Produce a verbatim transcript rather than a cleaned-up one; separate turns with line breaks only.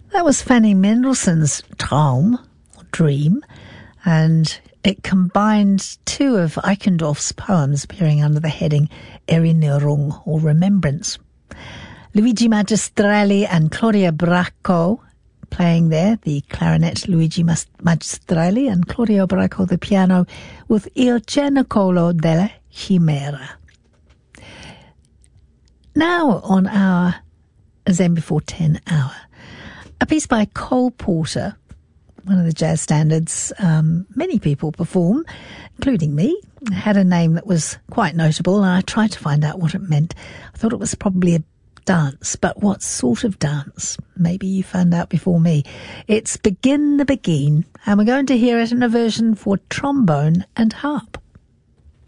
That was Fanny Mendelssohn's Traum, or Dream, and it combined two of Eichendorff's poems appearing under the heading Erinnerung, or Remembrance. Luigi Magistrelli and Claudia Bracco playing there, the clarinet Luigi Magistrelli and Claudio Bracco the piano, with Il Cenacolo della Chimera. Now on our Zen Before ten hour, a piece by Cole Porter, one of the jazz standards um, many people perform, including me. It had a name that was quite notable, and I tried to find out what it meant. I thought it was probably a dance, but what sort of dance? Maybe you found out before me. It's Begin the Begin, and we're going to hear it in a version for trombone and harp.